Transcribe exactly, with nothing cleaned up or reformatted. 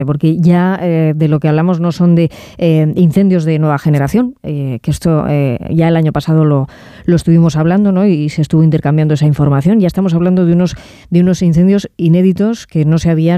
porque ya eh, de lo que hablamos no son de eh, incendios de nueva generación, eh, que esto eh, ya el año pasado lo, lo estuvimos hablando, ¿no? Y se estuvo intercambiando esa información. Ya estamos hablando de unos, de unos incendios inéditos que no se habían